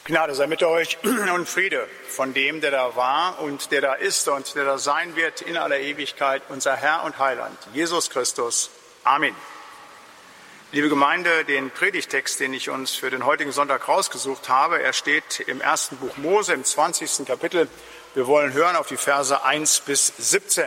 Gnade sei mit euch und Friede von dem, der da war und der da ist und der da sein wird in aller Ewigkeit, unser Herr und Heiland, Jesus Christus. Amen. Liebe Gemeinde, den Predigtext, den ich uns für den heutigen Sonntag rausgesucht habe, er steht im 1. Buch Mose, im 20. Kapitel. Wir wollen hören auf die Verse 1 bis 17.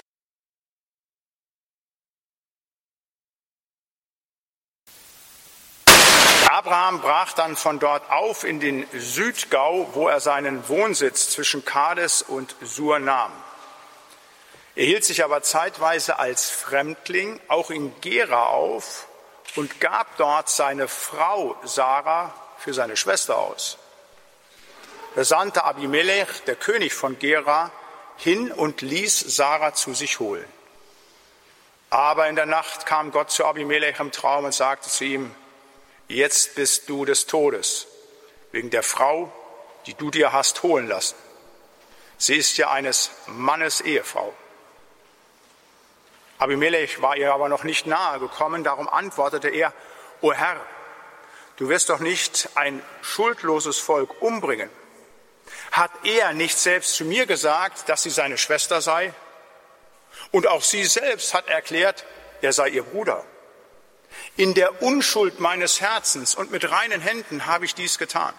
Abraham brach dann von dort auf in den Südgau, wo er seinen Wohnsitz zwischen Kades und Sur nahm. Er hielt sich aber zeitweise als Fremdling auch in Gera auf und gab dort seine Frau Sarah für seine Schwester aus. Da sandte Abimelech, der König von Gera, hin und ließ Sarah zu sich holen. Aber in der Nacht kam Gott zu Abimelech im Traum und sagte zu ihm: Jetzt bist du des Todes, wegen der Frau, die du dir hast holen lassen. Sie ist ja eines Mannes Ehefrau. Abimelech war ihr aber noch nicht nahe gekommen, darum antwortete er: O Herr, du wirst doch nicht ein schuldloses Volk umbringen. Hat er nicht selbst zu mir gesagt, dass sie seine Schwester sei? Und auch sie selbst hat erklärt, er sei ihr Bruder. In der Unschuld meines Herzens und mit reinen Händen habe ich dies getan.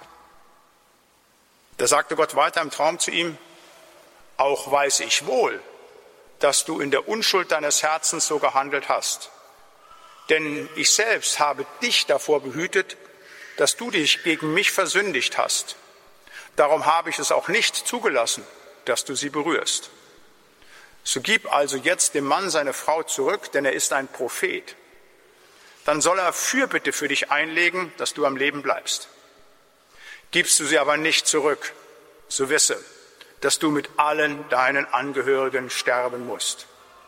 Da sagte Gott weiter im Traum zu ihm: Auch weiß ich wohl, dass du in der Unschuld deines Herzens so gehandelt hast. Denn ich selbst habe dich davor behütet, dass du dich gegen mich versündigt hast. Darum habe ich es auch nicht zugelassen, dass du sie berührst. So gib also jetzt dem Mann seine Frau zurück, denn er ist ein Prophet. Dann soll er Fürbitte für dich einlegen, dass du am Leben bleibst. Gibst du sie aber nicht zurück, so wisse, dass du mit allen deinen Angehörigen sterben musst.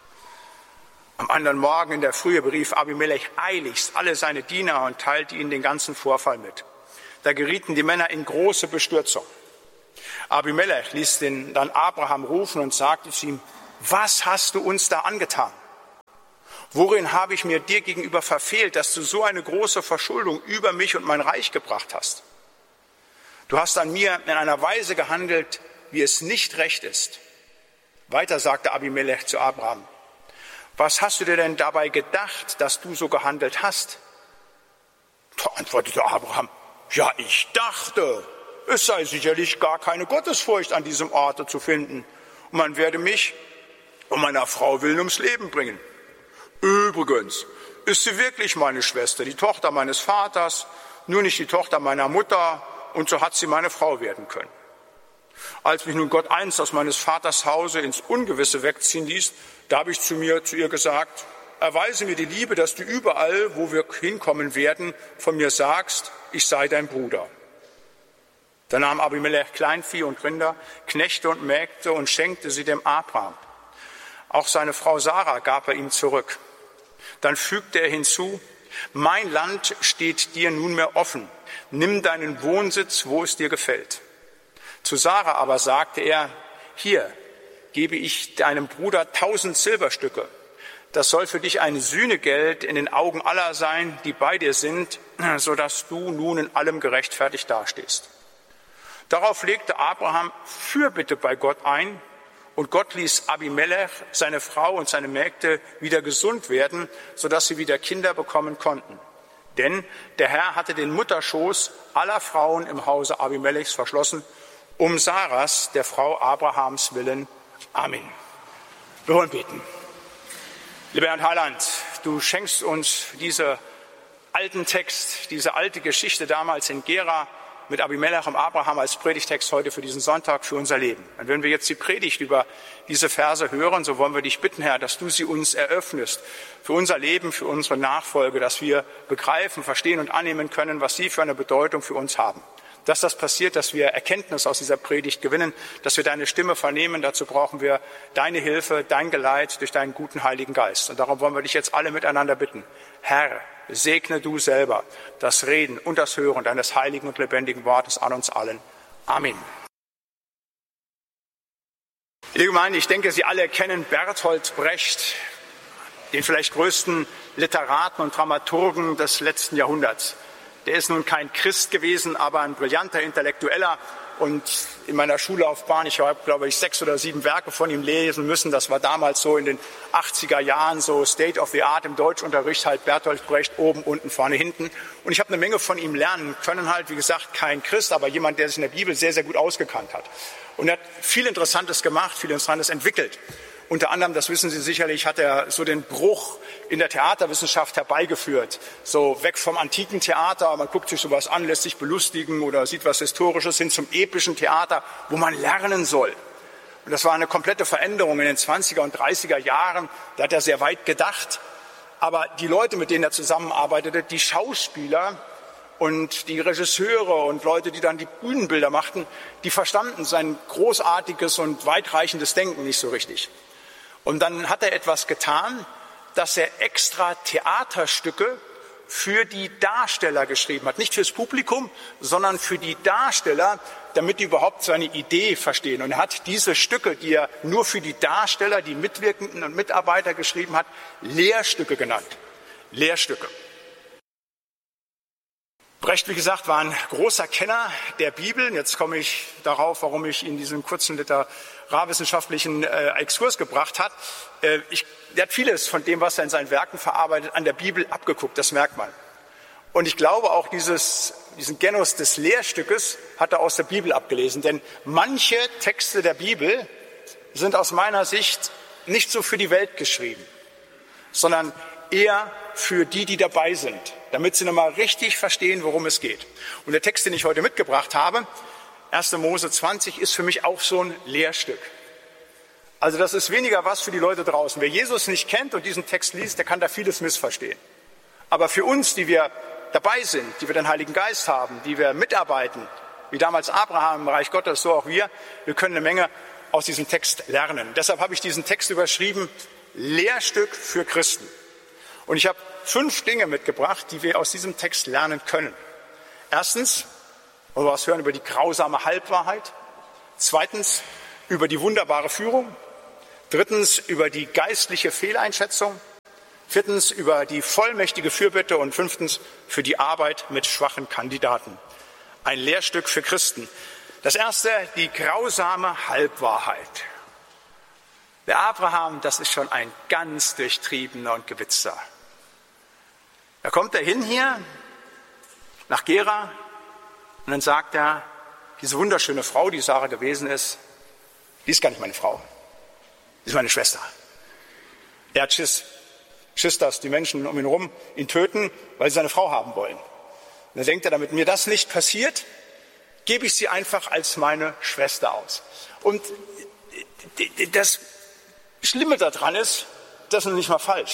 Am anderen Morgen in der Frühe berief Abimelech eiligst alle seine Diener und teilte ihnen den ganzen Vorfall mit. Da gerieten die Männer in große Bestürzung. Abimelech ließ dann Abraham rufen und sagte zu ihm: Was hast du uns da angetan? Worin habe ich mir dir gegenüber verfehlt, dass du so eine große Verschuldung über mich und mein Reich gebracht hast? Du hast an mir in einer Weise gehandelt, wie es nicht recht ist. Weiter sagte Abimelech zu Abraham: Was hast du dir denn dabei gedacht, dass du so gehandelt hast? Da antwortete Abraham: Ja, ich dachte, es sei sicherlich gar keine Gottesfurcht an diesem Orte zu finden, und man werde mich um meiner Frau willen ums Leben bringen. Übrigens ist sie wirklich meine Schwester, die Tochter meines Vaters, nur nicht die Tochter meiner Mutter, und so hat sie meine Frau werden können. Als mich nun Gott einst aus meines Vaters Hause ins Ungewisse wegziehen ließ, da habe ich zu ihr gesagt: Erweise mir die Liebe, dass du überall, wo wir hinkommen werden, von mir sagst, ich sei dein Bruder. Da nahm Abimelech Kleinvieh und Rinder, Knechte und Mägde und schenkte sie dem Abraham. Auch seine Frau Sarah gab er ihm zurück. Dann fügte er hinzu: Mein Land steht dir nunmehr offen. Nimm deinen Wohnsitz, wo es dir gefällt. Zu Sarah aber sagte er: Hier gebe ich deinem Bruder 1000 Silberstücke. Das soll für dich ein Sühnegeld in den Augen aller sein, die bei dir sind, sodass du nun in allem gerechtfertigt dastehst. Darauf legte Abraham Fürbitte bei Gott ein, und Gott ließ Abimelech, seine Frau und seine Mägde wieder gesund werden, sodass sie wieder Kinder bekommen konnten. Denn der Herr hatte den Mutterschoß aller Frauen im Hause Abimelechs verschlossen, um Sarahs, der Frau Abrahams willen. Amen. Wir wollen beten. Lieber Herr Heiland, du schenkst uns diesen alten Text, diese alte Geschichte damals in Gera mit Abimelech und Abraham als Predigtext heute für diesen Sonntag, für unser Leben. Und wenn wir jetzt die Predigt über diese Verse hören, so wollen wir dich bitten, Herr, dass du sie uns eröffnest für unser Leben, für unsere Nachfolge, dass wir begreifen, verstehen und annehmen können, was sie für eine Bedeutung für uns haben. Dass das passiert, dass wir Erkenntnis aus dieser Predigt gewinnen, dass wir deine Stimme vernehmen. Dazu brauchen wir deine Hilfe, dein Geleit durch deinen guten Heiligen Geist. Und darum wollen wir dich jetzt alle miteinander bitten. Herr, segne du selber das Reden und das Hören deines heiligen und lebendigen Wortes an uns allen. Amen. Liebe Gemeinde, ich denke, Sie alle kennen Bertolt Brecht, den vielleicht größten Literaten und Dramaturgen des letzten Jahrhunderts. Der ist nun kein Christ gewesen, aber ein brillanter Intellektueller. Und in meiner Schullaufbahn, ich habe, glaube ich, 6 oder 7 Werke von ihm lesen müssen. Das war damals so in den 80er Jahren so State of the Art im Deutschunterricht, halt Bertolt Brecht oben, unten, vorne, hinten. Und ich habe eine Menge von ihm lernen können, halt, wie gesagt, kein Christ, aber jemand, der sich in der Bibel sehr, sehr gut ausgekannt hat. Und er hat viel Interessantes gemacht, viel Interessantes entwickelt. Unter anderem, das wissen Sie sicherlich, hat er so den Bruch in der Theaterwissenschaft herbeigeführt. So weg vom antiken Theater, man guckt sich sowas an, lässt sich belustigen oder sieht was Historisches, hin zum epischen Theater, wo man lernen soll. Und das war eine komplette Veränderung in den 20er und 30er Jahren. Da hat er sehr weit gedacht. Aber die Leute, mit denen er zusammenarbeitete, die Schauspieler und die Regisseure und Leute, die dann die Bühnenbilder machten, die verstanden sein großartiges und weitreichendes Denken nicht so richtig. Und dann hat er etwas getan, dass er extra Theaterstücke für die Darsteller geschrieben hat. Nicht fürs Publikum, sondern für die Darsteller, damit die überhaupt seine Idee verstehen. Und er hat diese Stücke, die er nur für die Darsteller, die Mitwirkenden und Mitarbeiter geschrieben hat, Lehrstücke genannt. Lehrstücke. Brecht, wie gesagt, war ein großer Kenner der Bibel. Jetzt komme ich darauf, warum ich ihn diesen kurzen literarwissenschaftlichen Exkurs gebracht hat. Der hat vieles von dem, was er in seinen Werken verarbeitet, an der Bibel abgeguckt, das merkt man. Und ich glaube auch, diesen Genus des Lehrstückes hat er aus der Bibel abgelesen. Denn manche Texte der Bibel sind aus meiner Sicht nicht so für die Welt geschrieben, sondern eher für die, die dabei sind, damit sie nochmal richtig verstehen, worum es geht. Und der Text, den ich heute mitgebracht habe, 1. Mose 20, ist für mich auch so ein Lehrstück. Also das ist weniger was für die Leute draußen. Wer Jesus nicht kennt und diesen Text liest, der kann da vieles missverstehen. Aber für uns, die wir dabei sind, die wir den Heiligen Geist haben, die wir mitarbeiten, wie damals Abraham im Reich Gottes, so auch wir können eine Menge aus diesem Text lernen. Deshalb habe ich diesen Text überschrieben, Lehrstück für Christen. Und ich habe 5 Dinge mitgebracht, die wir aus diesem Text lernen können. Erstens, wollen wir was hören über die grausame Halbwahrheit. Zweitens, über die wunderbare Führung. Drittens, über die geistliche Fehleinschätzung. Viertens, über die vollmächtige Fürbitte. Und 5. für die Arbeit mit schwachen Kandidaten. Ein Lehrstück für Christen. Das erste, die grausame Halbwahrheit. Der Abraham, das ist schon ein ganz durchtriebener und gewitzter. Da kommt er hin hier, nach Gera, und dann sagt er, diese wunderschöne Frau, die Sarah gewesen ist, die ist gar nicht meine Frau, die ist meine Schwester. Er hat Schiss, dass die Menschen um ihn herum ihn töten, weil sie seine Frau haben wollen. Und dann denkt er, damit mir das nicht passiert, gebe ich sie einfach als meine Schwester aus. Und das Schlimme daran ist, das ist nicht mal falsch.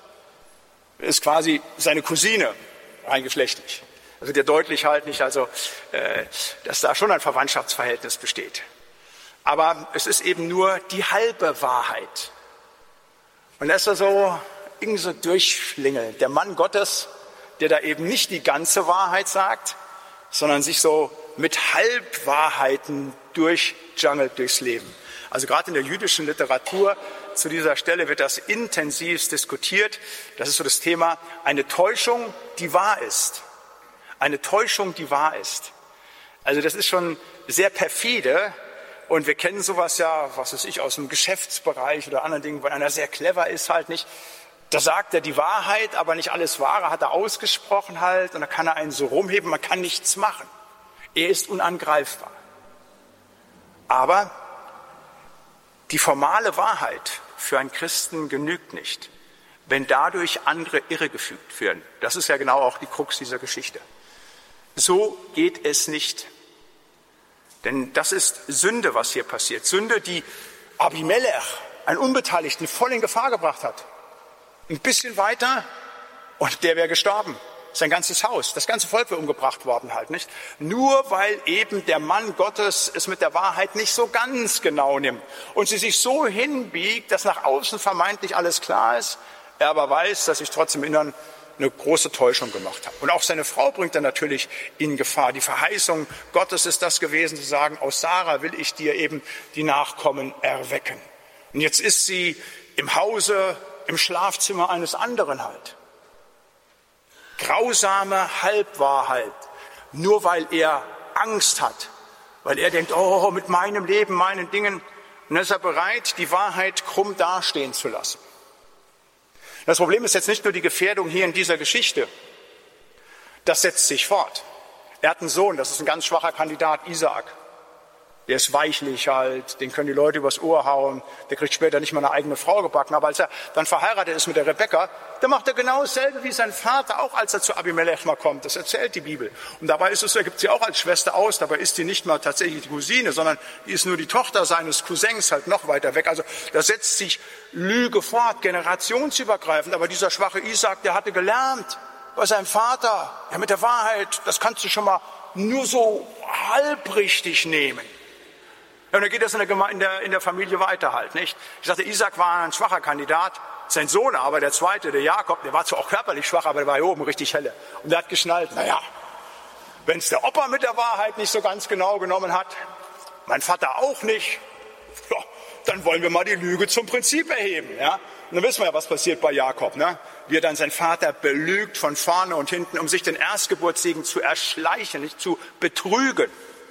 Ist quasi seine Cousine, rein geschlechtlich. Das wird ja deutlich halt nicht, also, dass da schon ein Verwandtschaftsverhältnis besteht. Aber es ist eben nur die halbe Wahrheit. Und da ist er so irgendwie so durchschlingelt. Der Mann Gottes, der da eben nicht die ganze Wahrheit sagt, sondern sich so mit Halbwahrheiten durchjungelt durchs Leben. Also gerade in der jüdischen Literatur zu dieser Stelle wird das intensiv diskutiert. Das ist so das Thema, eine Täuschung, die wahr ist. Eine Täuschung, die wahr ist. Also das ist schon sehr perfide und wir kennen sowas ja, was weiß ich, aus dem Geschäftsbereich oder anderen Dingen, wenn einer sehr clever ist halt nicht. Da sagt er die Wahrheit, aber nicht alles Wahre hat er ausgesprochen halt und da kann er einen so rumheben, man kann nichts machen. Er ist unangreifbar. Aber die formale Wahrheit für einen Christen genügt nicht, wenn dadurch andere irregeführt werden. Das ist ja genau auch die Krux dieser Geschichte. So geht es nicht. Denn das ist Sünde, was hier passiert. Sünde, die Abimelech, einen Unbeteiligten, voll in Gefahr gebracht hat. Ein bisschen weiter und der wäre gestorben. Sein ganzes Haus, das ganze Volk wäre umgebracht worden halt, nicht? Nur weil eben der Mann Gottes es mit der Wahrheit nicht so ganz genau nimmt und sie sich so hinbiegt, dass nach außen vermeintlich alles klar ist, er aber weiß, dass sich trotzdem im Inneren eine große Täuschung gemacht hat. Und auch seine Frau bringt er natürlich in Gefahr. Die Verheißung Gottes ist das gewesen, zu sagen, aus Sarah will ich dir eben die Nachkommen erwecken. Und jetzt ist sie im Hause, im Schlafzimmer eines anderen halt. Grausame Halbwahrheit, nur weil er Angst hat, weil er denkt, oh, mit meinem Leben, meinen Dingen, und dann ist er bereit, die Wahrheit krumm dastehen zu lassen. Das Problem ist jetzt nicht nur die Gefährdung hier in dieser Geschichte, das setzt sich fort. Er hat einen Sohn, das ist ein ganz schwacher Kandidat, Isaak. Der ist weichlich halt, den können die Leute übers Ohr hauen, der kriegt später nicht mal eine eigene Frau gebacken. Aber als er dann verheiratet ist mit der Rebekka, dann macht er genau dasselbe wie sein Vater, auch als er zu Abimelech mal kommt. Das erzählt die Bibel. Und dabei ist es so, er gibt sie auch als Schwester aus, dabei ist sie nicht mal tatsächlich die Cousine, sondern die ist nur die Tochter seines Cousins, halt noch weiter weg. Also da setzt sich Lüge fort, generationsübergreifend. Aber dieser schwache Isaak, der hatte gelernt bei seinem Vater, ja, mit der Wahrheit, das kannst du schon mal nur so halbrichtig nehmen. Ja, und dann geht das in der Familie weiter halt, nicht? Ich sagte, Isaak war ein schwacher Kandidat, sein Sohn aber, der zweite, der Jakob, der war zwar auch körperlich schwach, aber der war hier oben richtig helle. Und der hat geschnallt, naja, wenn es der Opa mit der Wahrheit nicht so ganz genau genommen hat, mein Vater auch nicht, ja, dann wollen wir mal die Lüge zum Prinzip erheben, ja? Und dann wissen wir ja, was passiert bei Jakob, ne? Wie er dann seinen Vater belügt von vorne und hinten, um sich den Erstgeburtssegen zu erschleichen, nicht zu betrügen.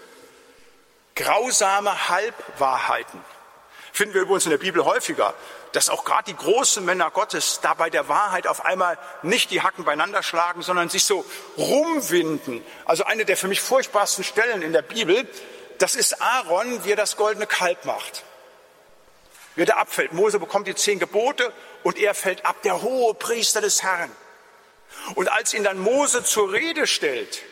Grausame Halbwahrheiten finden wir übrigens in der Bibel häufiger, dass auch gerade die großen Männer Gottes da bei der Wahrheit auf einmal nicht die Hacken beieinander schlagen, sondern sich so rumwinden. Also eine der für mich furchtbarsten Stellen in der Bibel, das ist Aaron, wie er das goldene Kalb macht. Wie er da abfällt. Mose bekommt die 10 Gebote und er fällt ab, der hohe Priester des Herrn. Und als ihn dann Mose zur Rede stellt,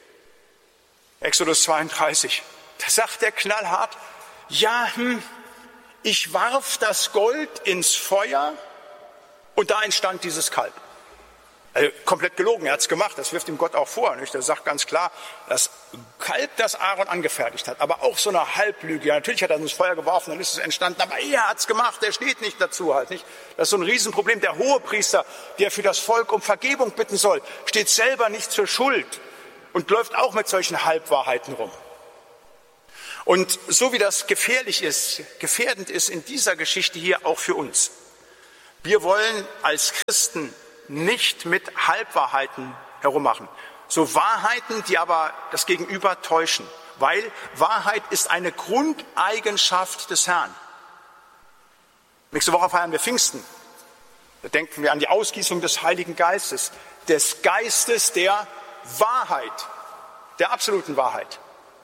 Exodus 32, da sagt er knallhart, ja, ich warf das Gold ins Feuer und da entstand dieses Kalb. Also komplett gelogen, er hat es gemacht, das wirft ihm Gott auch vor. Nicht? Er sagt ganz klar, das Kalb, das Aaron angefertigt hat, aber auch so eine Halblüge. Ja, natürlich hat er es ins Feuer geworfen, dann ist es entstanden, aber er hat es gemacht, er steht nicht dazu halt. Nicht? Das ist so ein Riesenproblem. Der Hohepriester, der für das Volk um Vergebung bitten soll, steht selber nicht zur Schuld und läuft auch mit solchen Halbwahrheiten rum. Und so wie das gefährdend ist in dieser Geschichte hier auch für uns. Wir wollen als Christen nicht mit Halbwahrheiten herummachen. So Wahrheiten, die aber das Gegenüber täuschen. Weil Wahrheit ist eine Grundeigenschaft des Herrn. Nächste Woche feiern wir Pfingsten. Da denken wir an die Ausgießung des Heiligen Geistes. Des Geistes der Wahrheit. Der absoluten Wahrheit.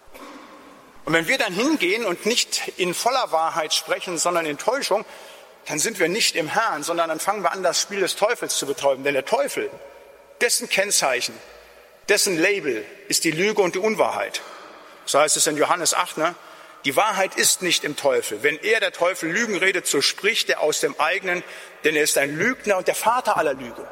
Und wenn wir dann hingehen und nicht in voller Wahrheit sprechen, sondern in Täuschung, dann sind wir nicht im Herrn, sondern dann fangen wir an, das Spiel des Teufels zu betreiben. Denn der Teufel, dessen Kennzeichen, dessen Label ist die Lüge und die Unwahrheit. So heißt es in Johannes 8, ne? Die Wahrheit ist nicht im Teufel. Wenn er, der Teufel, Lügen redet, so spricht er aus dem eigenen, denn er ist ein Lügner und der Vater aller Lüge.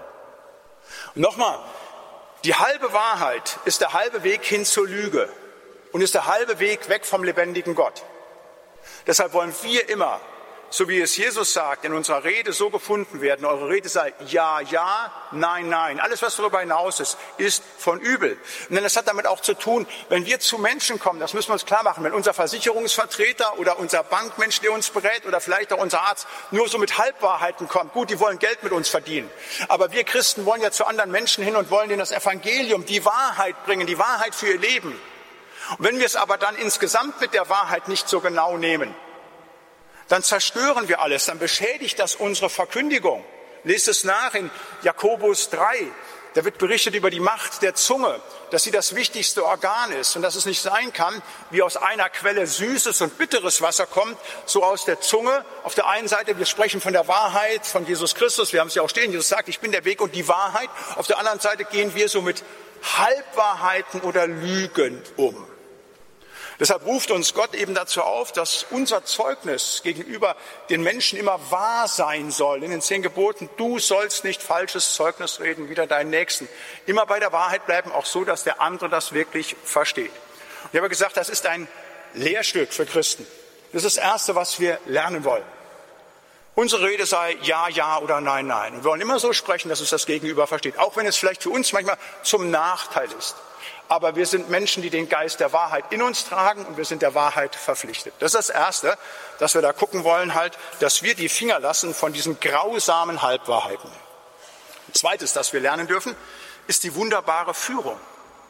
Und nochmal, die halbe Wahrheit ist der halbe Weg hin zur Lüge. Und ist der halbe Weg weg vom lebendigen Gott. Deshalb wollen wir immer, so wie es Jesus sagt, in unserer Rede so gefunden werden. Eure Rede sei ja, ja, nein, nein. Alles, was darüber hinaus ist von übel. Und das hat damit auch zu tun, wenn wir zu Menschen kommen, das müssen wir uns klar machen, wenn unser Versicherungsvertreter oder unser Bankmensch, der uns berät oder vielleicht auch unser Arzt nur so mit Halbwahrheiten kommt. Gut, die wollen Geld mit uns verdienen. Aber wir Christen wollen ja zu anderen Menschen hin und wollen denen das Evangelium, die Wahrheit bringen, die Wahrheit für ihr Leben. Und wenn wir es aber dann insgesamt mit der Wahrheit nicht so genau nehmen, dann zerstören wir alles, dann beschädigt das unsere Verkündigung. Lest es nach in Jakobus 3. Da wird berichtet über die Macht der Zunge, dass sie das wichtigste Organ ist und dass es nicht sein kann, wie aus einer Quelle süßes und bitteres Wasser kommt, so aus der Zunge. Auf der einen Seite, wir sprechen von der Wahrheit, von Jesus Christus, wir haben es ja auch stehen, Jesus sagt, ich bin der Weg und die Wahrheit. Auf der anderen Seite gehen wir so mit Halbwahrheiten oder Lügen um. Deshalb ruft uns Gott eben dazu auf, dass unser Zeugnis gegenüber den Menschen immer wahr sein soll. In den 10 Geboten, du sollst nicht falsches Zeugnis reden, wider deinen Nächsten. Immer bei der Wahrheit bleiben, auch so, dass der andere das wirklich versteht. Und ich habe gesagt, das ist ein Lehrstück für Christen. Das ist das Erste, was wir lernen wollen. Unsere Rede sei ja, ja oder nein, nein. Und wir wollen immer so sprechen, dass es das Gegenüber versteht. Auch wenn es vielleicht für uns manchmal zum Nachteil ist. Aber wir sind Menschen, die den Geist der Wahrheit in uns tragen und wir sind der Wahrheit verpflichtet. Das ist das Erste, dass wir da gucken wollen, halt, dass wir die Finger lassen von diesen grausamen Halbwahrheiten. Zweites, dass wir lernen dürfen, ist die wunderbare Führung.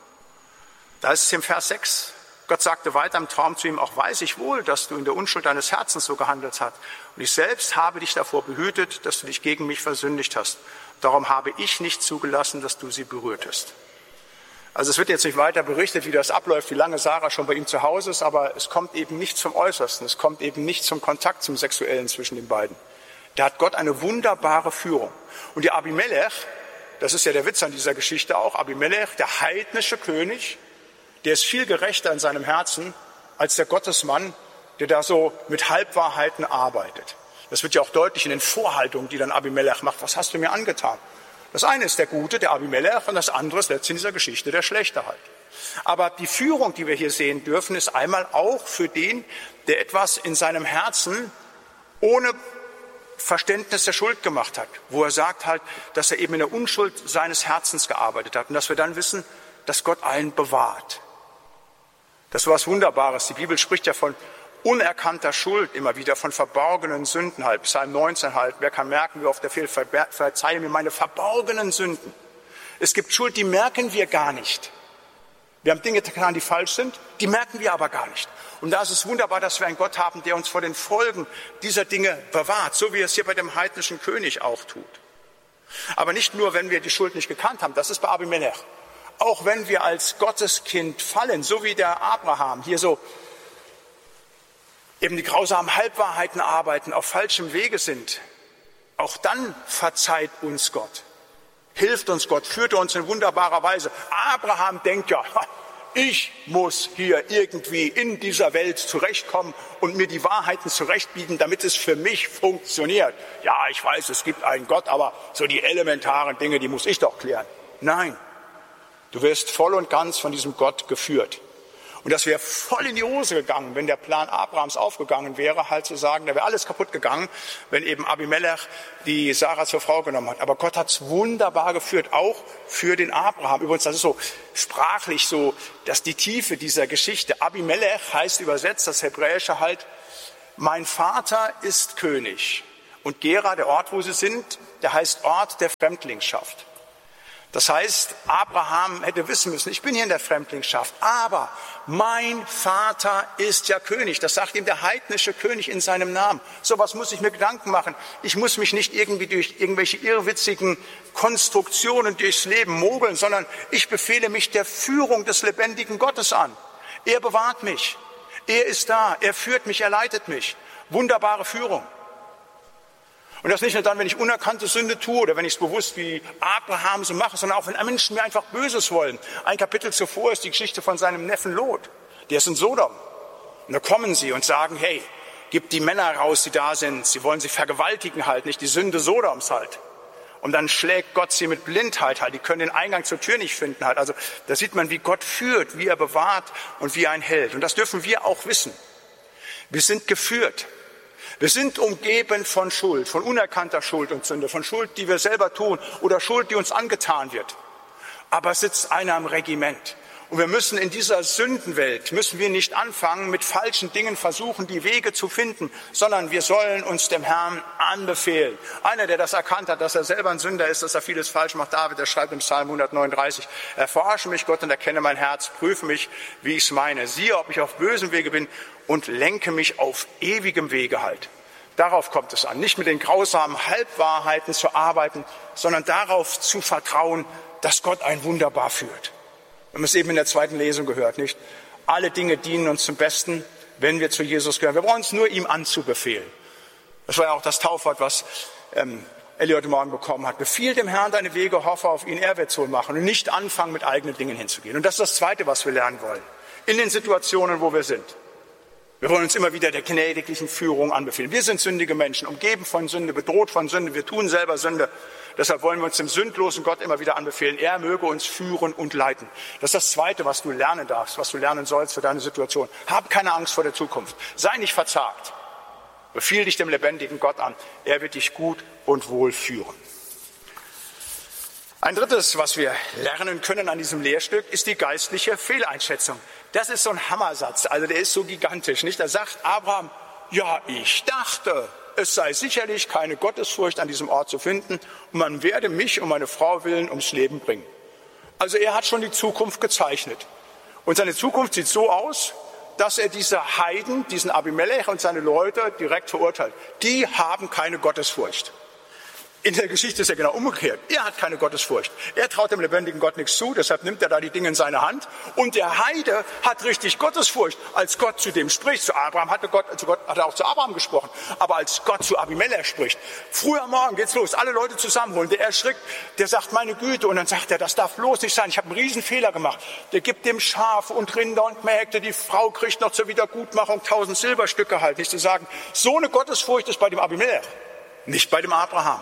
Da ist es im Vers 6. Gott sagte weiter im Traum zu ihm, auch weiß ich wohl, dass du in der Unschuld deines Herzens so gehandelt hast. Und ich selbst habe dich davor behütet, dass du dich gegen mich versündigt hast. Darum habe ich nicht zugelassen, dass du sie berührtest. Also es wird jetzt nicht weiter berichtet, wie das abläuft, wie lange Sarah schon bei ihm zu Hause ist, aber es kommt eben nicht zum Äußersten. Es kommt eben nicht zum Kontakt, zum Sexuellen zwischen den beiden. Da hat Gott eine wunderbare Führung. Und der Abimelech, das ist ja der Witz an dieser Geschichte auch, Abimelech, der heidnische König, der ist viel gerechter in seinem Herzen als der Gottesmann, der da so mit Halbwahrheiten arbeitet. Das wird ja auch deutlich in den Vorhaltungen, die dann Abimelech macht. Was hast du mir angetan? Das eine ist der Gute, der Abimelech, und das andere ist letztlich in dieser Geschichte der Schlechte halt. Aber die Führung, die wir hier sehen dürfen, ist einmal auch für den, der etwas in seinem Herzen ohne Verständnis der Schuld gemacht hat, wo er sagt halt, dass er eben in der Unschuld seines Herzens gearbeitet hat und dass wir dann wissen, dass Gott einen bewahrt. Das ist was Wunderbares. Die Bibel spricht ja von unerkannter Schuld immer wieder, von verborgenen Sünden halt. Psalm 19 halt. Wer kann merken, wie oft er fehlt, verzeihe mir meine verborgenen Sünden. Es gibt Schuld, die merken wir gar nicht. Wir haben Dinge getan, die falsch sind, die merken wir aber gar nicht. Und da ist es wunderbar, dass wir einen Gott haben, der uns vor den Folgen dieser Dinge bewahrt, so wie es hier bei dem heidnischen König auch tut. Aber nicht nur, wenn wir die Schuld nicht gekannt haben, das ist bei Abimelech. Auch wenn wir als Gotteskind fallen, so wie der Abraham hier so eben die grausamen Halbwahrheiten arbeiten, auf falschem Wege sind, auch dann verzeiht uns Gott, hilft uns Gott, führt uns in wunderbarer Weise. Abraham denkt ja, ich muss hier irgendwie in dieser Welt zurechtkommen und mir die Wahrheiten zurechtbiegen, damit es für mich funktioniert. Ja, ich weiß, es gibt einen Gott, aber so die elementaren Dinge, die muss ich doch klären. Nein. Du wirst voll und ganz von diesem Gott geführt. Und das wäre voll in die Hose gegangen, wenn der Plan Abrahams aufgegangen wäre, halt zu sagen, da wäre alles kaputt gegangen, wenn eben Abimelech die Sarah zur Frau genommen hat. Aber Gott hat es wunderbar geführt, auch für den Abraham. Übrigens, das ist so sprachlich so, dass die Tiefe dieser Geschichte, Abimelech heißt übersetzt, das Hebräische halt, mein Vater ist König. Und Gera, der Ort, wo sie sind, der heißt Ort der Fremdlingschaft. Das heißt, Abraham hätte wissen müssen, ich bin hier in der Fremdlingschaft, aber mein Vater ist ja König. Das sagt ihm der heidnische König in seinem Namen. So was muss ich mir Gedanken machen. Ich muss mich nicht irgendwie durch irgendwelche irrwitzigen Konstruktionen durchs Leben mogeln, sondern ich befehle mich der Führung des lebendigen Gottes an. Er bewahrt mich. Er ist da. Er führt mich. Er leitet mich. Wunderbare Führung. Und das nicht nur dann, wenn ich unerkannte Sünde tue oder wenn ich es bewusst wie Abraham so mache, sondern auch wenn Menschen mir einfach Böses wollen. Ein Kapitel zuvor ist die Geschichte von seinem Neffen Lot. Der ist in Sodom. Und da kommen sie und sagen, hey, gib die Männer raus, die da sind. Sie wollen sie vergewaltigen halt, nicht die Sünde Sodoms halt. Und dann schlägt Gott sie mit Blindheit halt. Die können den Eingang zur Tür nicht finden halt. Also da sieht man, wie Gott führt, wie er bewahrt und wie er einen hält. Und das dürfen wir auch wissen. Wir sind geführt. Wir sind umgeben von Schuld, von unerkannter Schuld und Sünde, von Schuld, die wir selber tun oder Schuld, die uns angetan wird. Aber es sitzt einer im Regiment. Und wir müssen in dieser Sündenwelt, müssen wir nicht anfangen, mit falschen Dingen versuchen, die Wege zu finden, sondern wir sollen uns dem Herrn anbefehlen. Einer, der das erkannt hat, dass er selber ein Sünder ist, dass er vieles falsch macht, David, der schreibt im Psalm 139, erforsche mich, Gott, und erkenne mein Herz, prüfe mich, wie ich es meine. Siehe, ob ich auf bösem Wege bin und lenke mich auf ewigem Wege halt. Darauf kommt es an, nicht mit den grausamen Halbwahrheiten zu arbeiten, sondern darauf zu vertrauen, dass Gott einen wunderbar führt. Wir haben es eben in der zweiten Lesung gehört, nicht? Alle Dinge dienen uns zum Besten, wenn wir zu Jesus gehören. Wir brauchen es nur ihm anzubefehlen. Das war ja auch das Taufwort, was Elli heute Morgen bekommen hat. Befiehl dem Herrn deine Wege, hoffe auf ihn, er wird es wohl machen. Und nicht anfangen, mit eigenen Dingen hinzugehen. Und das ist das Zweite, was wir lernen wollen. In den Situationen, wo wir sind. Wir wollen uns immer wieder der gnädiglichen Führung anbefehlen. Wir sind sündige Menschen, umgeben von Sünde, bedroht von Sünde. Wir tun selber Sünde. Deshalb wollen wir uns dem sündlosen Gott immer wieder anbefehlen. Er möge uns führen und leiten. Das ist das Zweite, was du lernen darfst, was du lernen sollst für deine Situation. Hab keine Angst vor der Zukunft. Sei nicht verzagt. Befiehl dich dem lebendigen Gott an. Er wird dich gut und wohl führen. Ein drittes, was wir lernen können an diesem Lehrstück, ist die geistliche Fehleinschätzung. Das ist so ein Hammersatz, also der ist so gigantisch, nicht? Da sagt Abraham, ja, ich dachte, es sei sicherlich keine Gottesfurcht an diesem Ort zu finden und man werde mich und meine Frau willen ums Leben bringen. Also er hat schon die Zukunft gezeichnet. Und seine Zukunft sieht so aus, dass er diese Heiden, diesen Abimelech und seine Leute direkt verurteilt. Die haben keine Gottesfurcht. In der Geschichte ist er genau umgekehrt. Er hat keine Gottesfurcht. Er traut dem lebendigen Gott nichts zu, deshalb nimmt er da die Dinge in seine Hand. Und der Heide hat richtig Gottesfurcht, als Gott zu dem spricht. Zu Abraham hat er auch zu Abraham gesprochen. Aber als Gott zu Abimelech spricht, früh am Morgen geht's los, alle Leute zusammenholen. Der erschrickt, der sagt, meine Güte. Und dann sagt er, das darf bloß nicht sein. Ich habe einen Riesenfehler gemacht. Der gibt dem Schafe und Rinder und Mägde. Die Frau kriegt noch zur Wiedergutmachung 1000 Silberstücke halt. Nicht zu sagen, so eine Gottesfurcht ist bei dem Abimelech, nicht bei dem Abraham.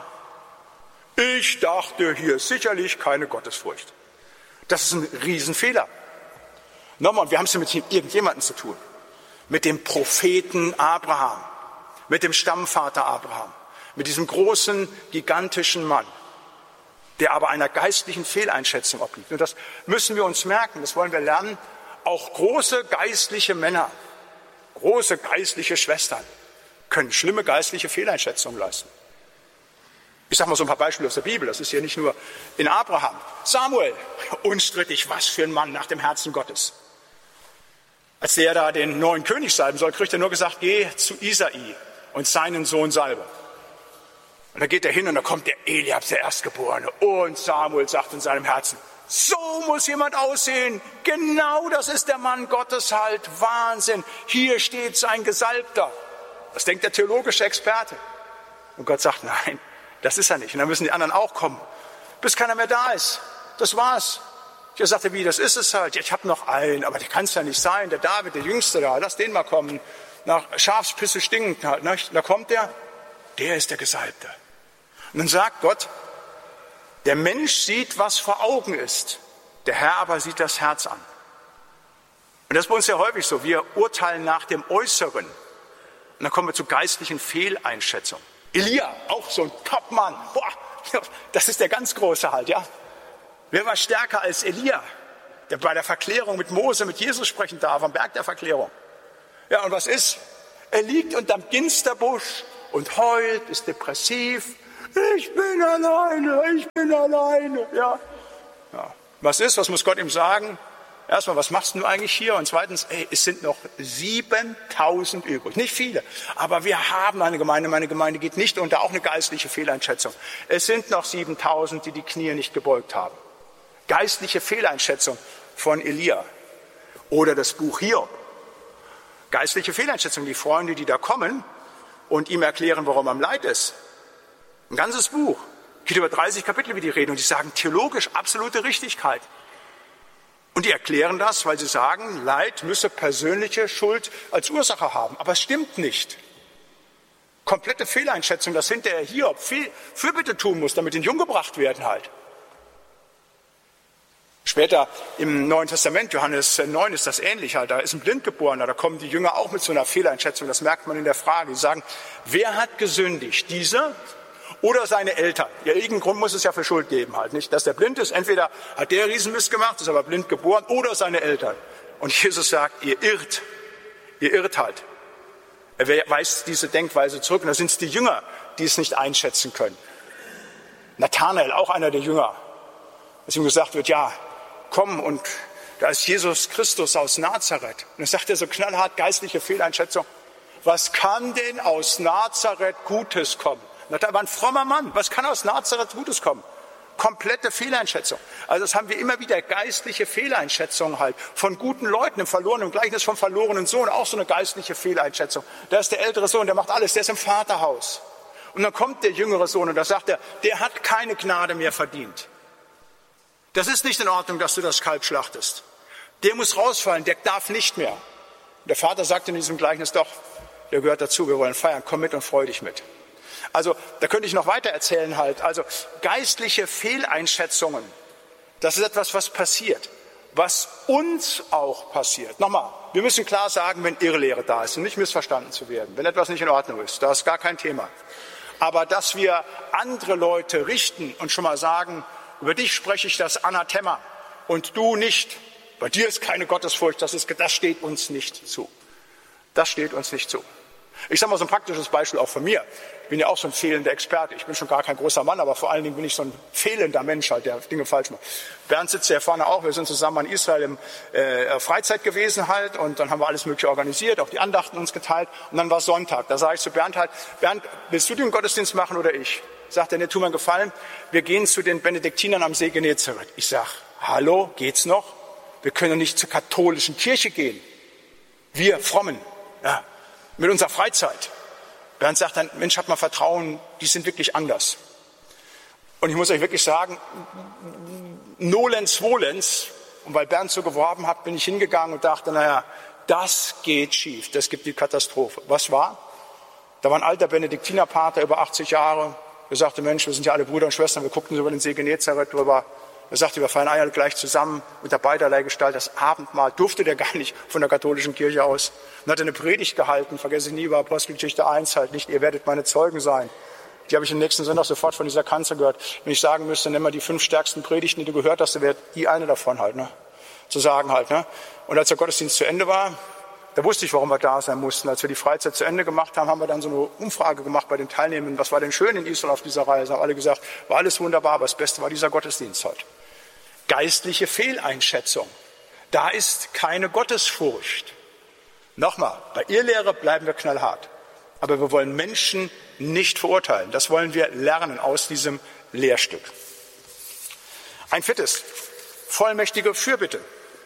Ich dachte, hier ist sicherlich keine Gottesfurcht. Das ist ein Riesenfehler. Nochmal, wir haben es mit irgendjemandem zu tun. Mit dem Propheten Abraham, mit dem Stammvater Abraham, mit diesem großen, gigantischen Mann, der aber einer geistlichen Fehleinschätzung obliegt. Und das müssen wir uns merken, das wollen wir lernen. Auch große geistliche Männer, große geistliche Schwestern können schlimme geistliche Fehleinschätzungen leisten. Ich sage mal so ein paar Beispiele aus der Bibel, das ist hier nicht nur in Abraham. Samuel, unstrittig, was für ein Mann nach dem Herzen Gottes. Als der da den neuen König salben soll, kriegt er nur gesagt, geh zu Isai und seinen Sohn salbe. Und da geht er hin und da kommt der Eliab, der Erstgeborene. Und Samuel sagt in seinem Herzen, so muss jemand aussehen. Genau das ist der Mann Gottes halt. Wahnsinn. Hier steht sein Gesalbter. Das denkt der theologische Experte. Und Gott sagt, nein. Das ist er nicht. Und dann müssen die anderen auch kommen, bis keiner mehr da ist. Das war's. Ich sagte, wie, das ist es halt. Ja, ich habe noch einen, aber der kann es ja nicht sein. Der David, der Jüngste da, lass den mal kommen. Nach Schafspisse stinkend halt. Ne? Da kommt der ist der Gesalbte. Und dann sagt Gott, der Mensch sieht, was vor Augen ist. Der Herr aber sieht das Herz an. Und das ist bei uns ja häufig so. Wir urteilen nach dem Äußeren. Und dann kommen wir zu geistlichen Fehleinschätzungen. Elia, auch so ein Topmann. Boah, das ist der ganz Große halt, ja. Wer war stärker als Elia, der bei der Verklärung mit Mose, mit Jesus sprechen darf, am Berg der Verklärung? Ja, und was ist? Er liegt unterm Ginsterbusch und heult, ist depressiv. Ich bin alleine, ja. Was ist? Was muss Gott ihm sagen? Erstmal, was machst du eigentlich hier? Und zweitens, es sind noch 7000 übrig. Nicht viele, aber wir haben eine Gemeinde. Meine Gemeinde geht nicht unter, auch eine geistliche Fehleinschätzung. Es sind noch 7000, die die Knie nicht gebeugt haben. Geistliche Fehleinschätzung von Elia. Oder das Buch Hiob. Geistliche Fehleinschätzung, die Freunde, die da kommen und ihm erklären, warum er am Leid ist. Ein ganzes Buch. Geht über 30 Kapitel, wie die reden. Und die sagen theologisch absolute Richtigkeit. Und die erklären das, weil sie sagen, Leid müsse persönliche Schuld als Ursache haben. Aber es stimmt nicht. Komplette Fehleinschätzung, dass hinterher Hiob viel Fürbitte tun muss, damit in Jung gebracht werden halt. Später im Neuen Testament, Johannes 9, ist das ähnlich halt. Da ist ein Blindgeborener, da kommen die Jünger auch mit so einer Fehleinschätzung. Das merkt man in der Frage. Die sagen, wer hat gesündigt? Dieser oder seine Eltern? Ja, irgendeinen Grund muss es ja für Schuld geben halt, nicht? Dass der blind ist, entweder hat der Riesenmist gemacht, ist aber blind geboren, oder seine Eltern. Und Jesus sagt, ihr irrt halt. Er weist diese Denkweise zurück. Und da sind es die Jünger, die es nicht einschätzen können. Nathanael, auch einer der Jünger, als ihm gesagt wird, ja, komm, und da ist Jesus Christus aus Nazareth. Und dann sagt er so knallhart, geistliche Fehleinschätzung, was kann denn aus Nazareth Gutes kommen? Da war ein frommer Mann. Was kann aus Nazareth Gutes kommen? Komplette Fehleinschätzung. Also das haben wir immer wieder, geistliche Fehleinschätzungen halt. Von guten Leuten im verlorenen Gleichnis vom verlorenen Sohn, auch so eine geistliche Fehleinschätzung. Da ist der ältere Sohn, der macht alles, der ist im Vaterhaus. Und dann kommt der jüngere Sohn und da sagt er, der hat keine Gnade mehr verdient. Das ist nicht in Ordnung, dass du das Kalb schlachtest. Der muss rausfallen, der darf nicht mehr. Der Vater sagt in diesem Gleichnis doch, der gehört dazu, wir wollen feiern, komm mit und freu dich mit. Also da könnte ich noch weiter erzählen halt. Also geistliche Fehleinschätzungen, das ist etwas, was passiert, was uns auch passiert. Nochmal, wir müssen klar sagen, wenn Irrlehre da ist und nicht missverstanden zu werden, wenn etwas nicht in Ordnung ist, da ist gar kein Thema. Aber dass wir andere Leute richten und schon mal sagen, über dich spreche ich das Anathema und du nicht, bei dir ist keine Gottesfurcht, das steht uns nicht zu. Das steht uns nicht zu. Ich sage mal so ein praktisches Beispiel auch von mir. Ich bin ja auch so ein fehlender Experte. Ich bin schon gar kein großer Mann, aber vor allen Dingen bin ich so ein fehlender Mensch halt, der Dinge falsch macht. Bernd sitzt hier vorne auch. Wir sind zusammen in Israel im Freizeit gewesen halt und dann haben wir alles Mögliche organisiert, auch die Andachten uns geteilt und dann war Sonntag. Da sage ich zu Bernd halt, Bernd, willst du den Gottesdienst machen oder ich? Sagt er, ne, tu mir einen Gefallen, wir gehen zu den Benediktinern am See Genezareth. Ich sage, hallo, geht's noch? Wir können nicht zur katholischen Kirche gehen. Wir Frommen, ja, mit unserer Freizeit. Bernd sagt dann, Mensch, hab mal Vertrauen, die sind wirklich anders. Und ich muss euch wirklich sagen, nolens volens, und weil Bernd so geworben hat, bin ich hingegangen und dachte, naja, das geht schief, das gibt die Katastrophe. Was war? Da war ein alter Benediktinerpater, über 80 Jahre, der sagte, Mensch, wir sind ja alle Brüder und Schwestern, wir guckten so über den See Genezareth drüber. Er sagte, wir feiern alle gleich zusammen unter beiderlei Gestalt. Das Abendmahl durfte der gar nicht von der katholischen Kirche aus. Und hat eine Predigt gehalten, vergesse ich nie, war Apostelgeschichte 1 halt nicht, ihr werdet meine Zeugen sein. Die habe ich am nächsten Sonntag sofort von dieser Kanzel gehört. Wenn ich sagen müsste, nimm mal die 5 stärksten Predigten, die du gehört hast, dann wäre die eine davon halt, ne? Zu sagen halt, ne? Und als der Gottesdienst zu Ende war, da wusste ich, warum wir da sein mussten. Als wir die Freizeit zu Ende gemacht haben, haben wir dann so eine Umfrage gemacht bei den Teilnehmenden. Was war denn schön in Israel auf dieser Reise? Haben alle gesagt, war alles wunderbar, aber das Beste war dieser Gottesdienst heute. Geistliche Fehleinschätzung. Da ist keine Gottesfurcht. Nochmal, bei Irrlehre bleiben wir knallhart. Aber wir wollen Menschen nicht verurteilen. Das wollen wir lernen aus diesem Lehrstück. Ein 4. Vollmächtige Fürbitte.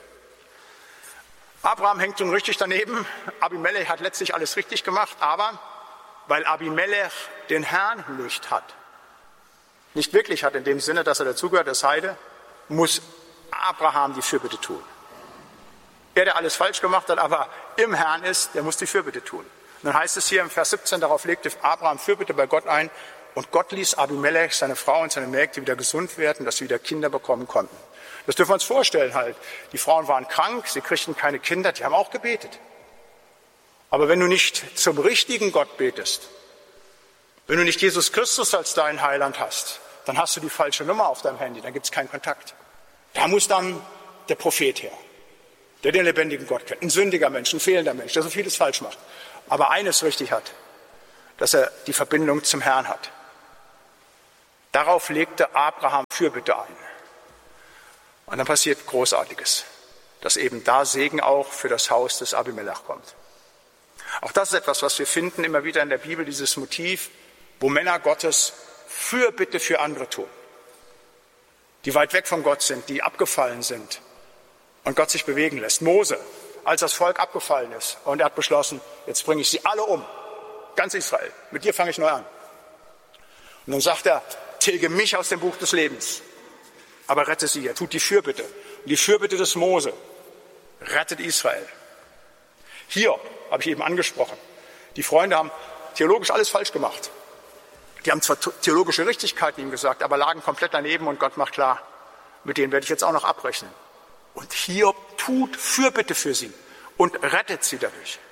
Abraham hängt nun richtig daneben. Abimelech hat letztlich alles richtig gemacht, aber weil Abimelech den Herrn nicht hat, nicht wirklich hat in dem Sinne, dass er dazugehört, der Heide, muss Abraham die Fürbitte tun. Er, der alles falsch gemacht hat, aber im Herrn ist, der muss die Fürbitte tun. Und dann heißt es hier im Vers 17, darauf legte Abraham Fürbitte bei Gott ein und Gott ließ Abimelech, seine Frau und seine Mägde wieder gesund werden, dass sie wieder Kinder bekommen konnten. Das dürfen wir uns vorstellen halt. Die Frauen waren krank, sie kriegten keine Kinder, die haben auch gebetet. Aber wenn du nicht zum richtigen Gott betest, wenn du nicht Jesus Christus als deinen Heiland hast, dann hast du die falsche Nummer auf deinem Handy, dann gibt es keinen Kontakt. Da muss dann der Prophet her, der den lebendigen Gott kennt. Ein sündiger Mensch, ein fehlender Mensch, der so vieles falsch macht. Aber eines richtig hat, dass er die Verbindung zum Herrn hat. Darauf legte Abraham Fürbitte ein. Und dann passiert Großartiges, dass eben da Segen auch für das Haus des Abimelech kommt. Auch das ist etwas, was wir finden immer wieder in der Bibel, dieses Motiv, wo Männer Gottes Fürbitte für andere tun, die weit weg von Gott sind, die abgefallen sind und Gott sich bewegen lässt. Mose, als das Volk abgefallen ist und er hat beschlossen, jetzt bringe ich sie alle um, ganz Israel, mit dir fange ich neu an. Und dann sagt er, tilge mich aus dem Buch des Lebens, aber rette sie, er tut die Fürbitte. Und die Fürbitte des Mose rettet Israel. Hiob, habe ich eben angesprochen, die Freunde haben theologisch alles falsch gemacht. Die haben zwar theologische Richtigkeiten ihm gesagt, aber lagen komplett daneben und Gott macht klar, mit denen werde ich jetzt auch noch abrechnen. Und Hiob tut Fürbitte für sie und rettet sie dadurch.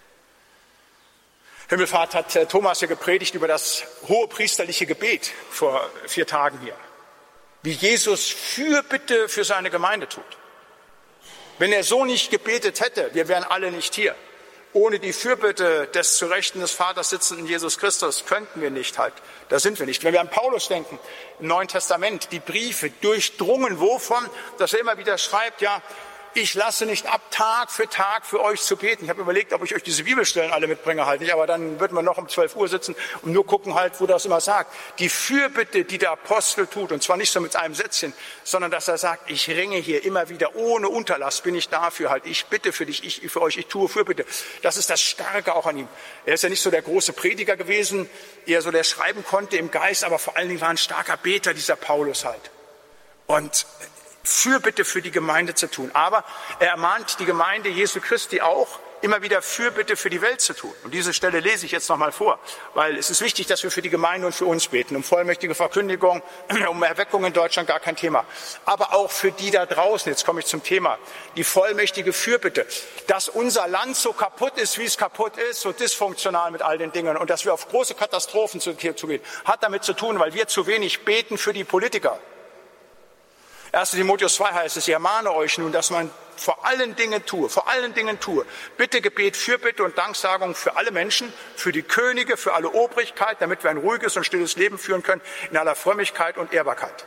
Himmelfahrt hat Thomas hier gepredigt über das hohepriesterliche Gebet vor 4 Tagen hier. Wie Jesus Fürbitte für seine Gemeinde tut. Wenn er so nicht gebetet hätte, wir wären alle nicht hier. Ohne die Fürbitte des zu Rechten des Vaters sitzenden Jesus Christus könnten wir nicht halt. Da sind wir nicht. Wenn wir an Paulus denken, im Neuen Testament, die Briefe durchdrungen wovon, dass er immer wieder schreibt, ja, ich lasse nicht ab, Tag für euch zu beten. Ich habe überlegt, ob ich euch diese Bibelstellen alle mitbringe halt nicht, aber dann würden wir noch um 12 Uhr sitzen und nur gucken halt, wo das immer sagt. Die Fürbitte, die der Apostel tut, und zwar nicht so mit einem Sätzchen, sondern dass er sagt, ich ringe hier immer wieder, ohne Unterlass bin ich dafür halt. Ich bitte für dich, ich für euch, ich tue Fürbitte. Das ist das Starke auch an ihm. Er ist ja nicht so der große Prediger gewesen, eher so der schreiben konnte im Geist, aber vor allen Dingen war ein starker Beter, dieser Paulus halt. Und Fürbitte für die Gemeinde zu tun. Aber er ermahnt die Gemeinde Jesu Christi auch, immer wieder Fürbitte für die Welt zu tun. Und diese Stelle lese ich jetzt nochmal vor, weil es ist wichtig, dass wir für die Gemeinde und für uns beten. Um vollmächtige Verkündigung, um Erweckung in Deutschland gar kein Thema. Aber auch für die da draußen, jetzt komme ich zum Thema, die vollmächtige Fürbitte, dass unser Land so kaputt ist, wie es kaputt ist, so dysfunktional mit all den Dingen und dass wir auf große Katastrophen zugehen, hat damit zu tun, weil wir zu wenig beten für die Politiker. 1. Timotheus 2 heißt es, ich ermahne euch nun, dass man vor allen Dingen tue, Bitte, Gebet, Fürbitte und Danksagung für alle Menschen, für die Könige, für alle Obrigkeit, damit wir ein ruhiges und stilles Leben führen können, in aller Frömmigkeit und Ehrbarkeit.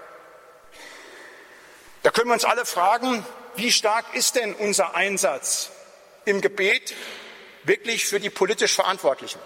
Da können wir uns alle fragen, wie stark ist denn unser Einsatz im Gebet wirklich für die politisch Verantwortlichen?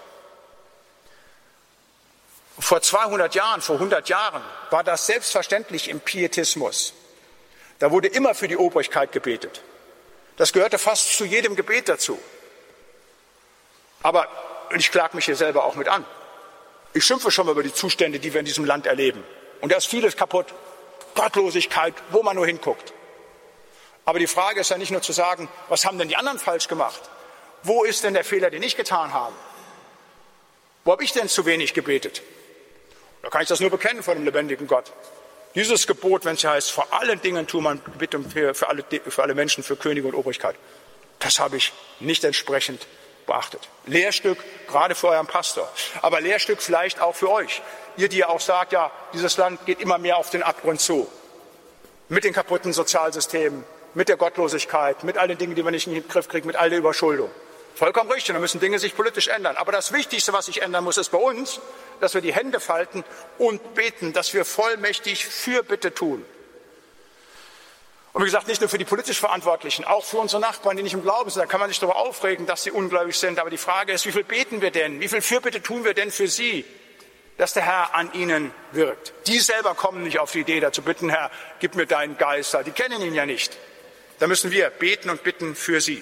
Vor 200 Jahren, vor 100 Jahren war das selbstverständlich im Pietismus. Da wurde immer für die Obrigkeit gebetet. Das gehörte fast zu jedem Gebet dazu. Aber ich klage mich hier selber auch mit an. Ich schimpfe schon mal über die Zustände, die wir in diesem Land erleben. Und da ist vieles kaputt. Gottlosigkeit, wo man nur hinguckt. Aber die Frage ist ja nicht nur zu sagen, was haben denn die anderen falsch gemacht? Wo ist denn der Fehler, den ich getan habe? Wo habe ich denn zu wenig gebetet? Da kann ich das nur bekennen vor dem lebendigen Gott. Dieses Gebot, wenn es ja heißt, vor allen Dingen tue man Bitte für alle Menschen, für Könige und Obrigkeit, das habe ich nicht entsprechend beachtet. Lehrstück gerade für euren Pastor, aber Lehrstück vielleicht auch für euch. Ihr, die ja auch sagt, ja, dieses Land geht immer mehr auf den Abgrund zu. Mit den kaputten Sozialsystemen, mit der Gottlosigkeit, mit all den Dingen, die wir nicht in den Griff kriegen, mit all der Überschuldung. Vollkommen richtig, da müssen Dinge sich politisch ändern. Aber das Wichtigste, was sich ändern muss, ist bei uns, dass wir die Hände falten und beten, dass wir vollmächtig Fürbitte tun. Und wie gesagt, nicht nur für die politisch Verantwortlichen, auch für unsere Nachbarn, die nicht im Glauben sind. Da kann man sich darüber aufregen, dass sie ungläubig sind. Aber die Frage ist, wie viel beten wir denn? Wie viel Fürbitte tun wir denn für sie, dass der Herr an ihnen wirkt? Die selber kommen nicht auf die Idee, dazu bitten, Herr, gib mir deinen Geist. Die kennen ihn ja nicht. Da müssen wir beten und bitten für sie.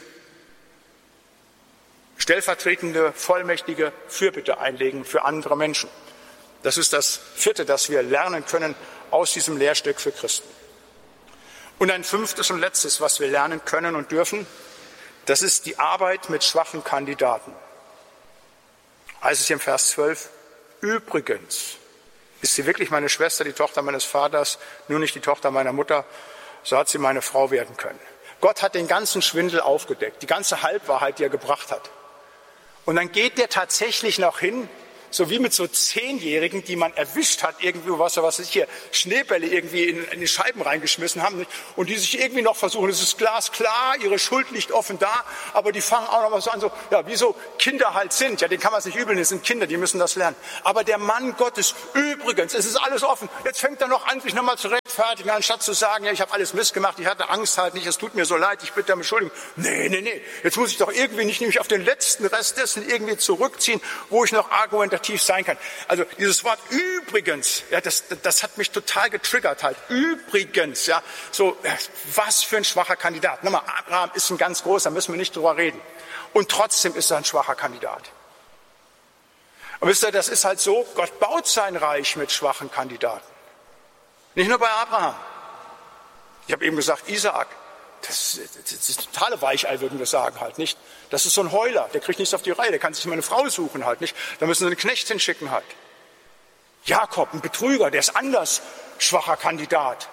Stellvertretende, vollmächtige Fürbitte einlegen für andere Menschen. Das ist das Vierte, das wir lernen können aus diesem Lehrstück für Christen. Und ein fünftes und letztes, was wir lernen können und dürfen, das ist die Arbeit mit schwachen Kandidaten. Heißt es hier im Vers 12, übrigens ist sie wirklich meine Schwester, die Tochter meines Vaters, nur nicht die Tochter meiner Mutter, so hat sie meine Frau werden können. Gott hat den ganzen Schwindel aufgedeckt, die ganze Halbwahrheit, die er gebracht hat. Und dann geht der tatsächlich noch hin, so wie mit so 10-Jährigen, die man erwischt hat, irgendwie was sich hier Schneebälle irgendwie in die Scheiben reingeschmissen haben, nicht? Und die sich irgendwie noch versuchen, es ist glasklar, ihre Schuld liegt offen da, aber die fangen auch noch mal so an, so, ja, wie so Kinder halt sind, ja, denen kann man es nicht übeln, das sind Kinder, die müssen das lernen. Aber der Mann Gottes, übrigens, es ist alles offen, jetzt fängt er noch an, sich nochmal zu rechtfertigen, anstatt zu sagen, ja, ich habe alles Mist gemacht, ich hatte Angst halt nicht, es tut mir so leid, ich bitte um Entschuldigung. Nee, jetzt muss ich doch irgendwie nicht nämlich auf den letzten Rest dessen irgendwie zurückziehen, wo ich noch argumentativ sein kann. Also dieses Wort übrigens, ja, das hat mich total getriggert halt. Übrigens, ja, so, was für ein schwacher Kandidat. Nochmal, Abraham ist ein ganz großer, da müssen wir nicht drüber reden. Und trotzdem ist er ein schwacher Kandidat. Und wisst ihr, das ist halt so, Gott baut sein Reich mit schwachen Kandidaten. Nicht nur bei Abraham. Ich habe eben gesagt, Isaak. Das ist totale Weichei, würden wir sagen halt, nicht? Das ist so ein Heuler, der kriegt nichts auf die Reihe, der kann sich mal eine Frau suchen halt, nicht? Da müssen sie einen Knecht hinschicken halt. Jakob, ein Betrüger, der ist anders, schwacher Kandidat.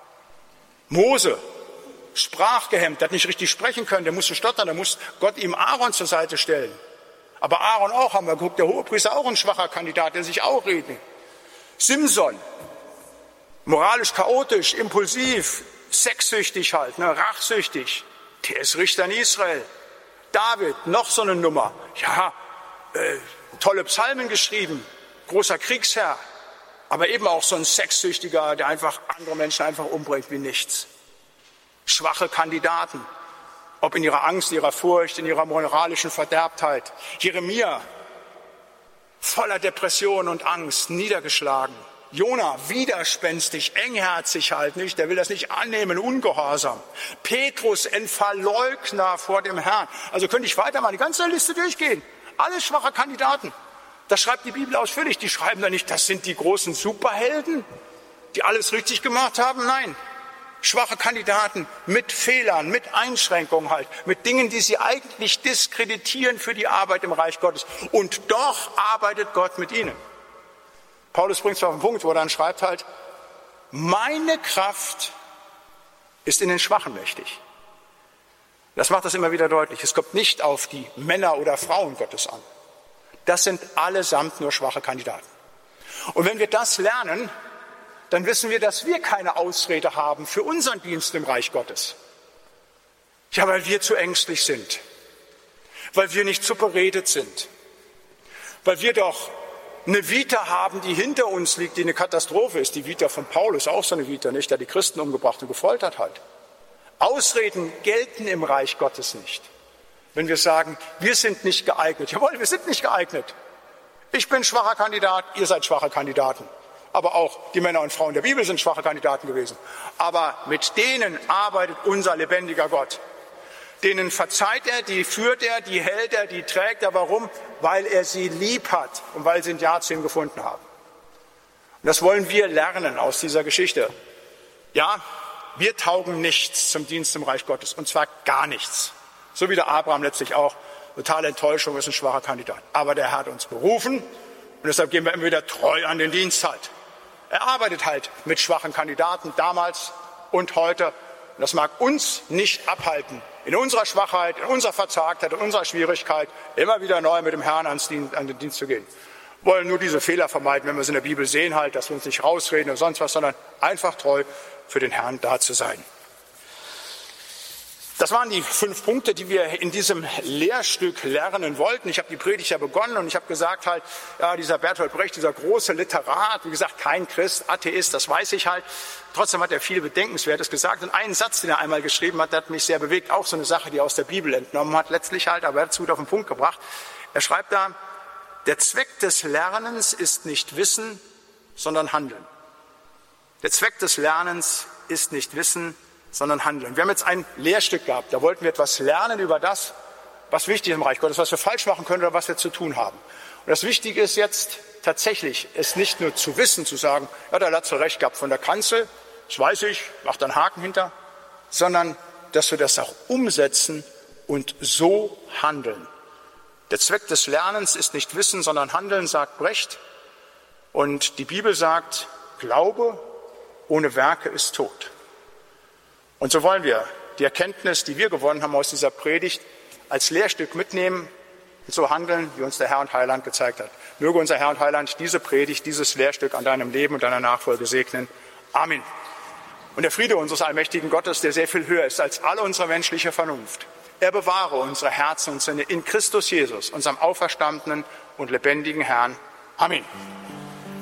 Mose, sprachgehemmt, der hat nicht richtig sprechen können, der musste stottern, da muss Gott ihm Aaron zur Seite stellen. Aber Aaron auch, haben wir geguckt, der Hohepriester auch ein schwacher Kandidat, der sich auch redet. Simson, moralisch chaotisch, impulsiv, sexsüchtig halt, rachsüchtig. Der ist Richter in Israel. David, noch so eine Nummer. Ja, tolle Psalmen geschrieben, großer Kriegsherr, aber eben auch so ein Sexsüchtiger, der einfach andere Menschen einfach umbringt wie nichts. Schwache Kandidaten, ob in ihrer Angst, ihrer Furcht, in ihrer moralischen Verderbtheit. Jeremia, voller Depression und Angst, niedergeschlagen. Jona, widerspenstig, engherzig halt nicht, der will das nicht annehmen, ungehorsam. Petrus, ein Verleugner vor dem Herrn. Also könnte ich weitermachen, die ganze Liste durchgehen. Alle schwache Kandidaten. Das schreibt die Bibel ausführlich. Die schreiben da nicht, das sind die großen Superhelden, die alles richtig gemacht haben. Nein, schwache Kandidaten mit Fehlern, mit Einschränkungen halt, mit Dingen, die sie eigentlich diskreditieren für die Arbeit im Reich Gottes. Und doch arbeitet Gott mit ihnen. Paulus bringt es auf den Punkt, wo er dann schreibt halt, meine Kraft ist in den Schwachen mächtig. Das macht das immer wieder deutlich. Es kommt nicht auf die Männer oder Frauen Gottes an. Das sind allesamt nur schwache Kandidaten. Und wenn wir das lernen, dann wissen wir, dass wir keine Ausrede haben für unseren Dienst im Reich Gottes. Ja, weil wir zu ängstlich sind, weil wir nicht zu beredet sind, weil wir doch eine Vita haben, die hinter uns liegt, die eine Katastrophe ist. Die Vita von Paulus, auch so eine Vita, nicht? Der die Christen umgebracht und gefoltert hat. Ausreden gelten im Reich Gottes nicht. Wenn wir sagen, wir sind nicht geeignet. Jawohl, wir sind nicht geeignet. Ich bin schwacher Kandidat, ihr seid schwache Kandidaten. Aber auch die Männer und Frauen der Bibel sind schwache Kandidaten gewesen. Aber mit denen arbeitet unser lebendiger Gott. Denen verzeiht er, die führt er, die hält er, die trägt er. Warum? Weil er sie lieb hat und weil sie ein Ja zu ihm gefunden haben. Und das wollen wir lernen aus dieser Geschichte. Ja, wir taugen nichts zum Dienst im Reich Gottes, und zwar gar nichts. So wie der Abraham letztlich auch. Totale Enttäuschung, ist ein schwacher Kandidat. Aber der hat uns berufen und deshalb gehen wir immer wieder treu an den Dienst halt. Er arbeitet halt mit schwachen Kandidaten damals und heute. Und das mag uns nicht abhalten, in unserer Schwachheit, in unserer Verzagtheit, in unserer Schwierigkeit immer wieder neu mit dem Herrn an den Dienst zu gehen. Wir wollen nur diese Fehler vermeiden, wenn wir es in der Bibel sehen, halt, dass wir uns nicht rausreden oder sonst was, sondern einfach treu für den Herrn da zu sein. Das waren die 5 Punkte, die wir in diesem Lehrstück lernen wollten. Ich habe die Predigt ja begonnen und ich habe gesagt halt, ja, dieser Bertolt Brecht, dieser große Literat, wie gesagt, kein Christ, Atheist, das weiß ich halt. Trotzdem hat er viel Bedenkenswertes gesagt. Und einen Satz, den er einmal geschrieben hat, der hat mich sehr bewegt. Auch so eine Sache, die er aus der Bibel entnommen hat, letztlich halt, aber er hat es gut auf den Punkt gebracht. Er schreibt da, der Zweck des Lernens ist nicht Wissen, sondern Handeln. Der Zweck des Lernens ist nicht Wissen, sondern Handeln. Wir haben jetzt ein Lehrstück gehabt, da wollten wir etwas lernen über das, was wichtig ist im Reich Gottes, was wir falsch machen können oder was wir zu tun haben. Und das Wichtige ist jetzt tatsächlich, es nicht nur zu wissen, zu sagen, ja, der hat so recht gehabt von der Kanzel, das weiß ich, mach da einen Haken hinter, sondern dass wir das auch umsetzen und so handeln. Der Zweck des Lernens ist nicht Wissen, sondern Handeln, sagt Brecht. Und die Bibel sagt, Glaube ohne Werke ist tot. Und so wollen wir die Erkenntnis, die wir gewonnen haben aus dieser Predigt, als Lehrstück mitnehmen und so handeln, wie uns der Herr und Heiland gezeigt hat. Möge unser Herr und Heiland diese Predigt, dieses Lehrstück an deinem Leben und deiner Nachfolge segnen. Amen. Und der Friede unseres allmächtigen Gottes, der sehr viel höher ist als alle unsere menschliche Vernunft, er bewahre unsere Herzen und Sinne in Christus Jesus, unserem auferstandenen und lebendigen Herrn. Amen.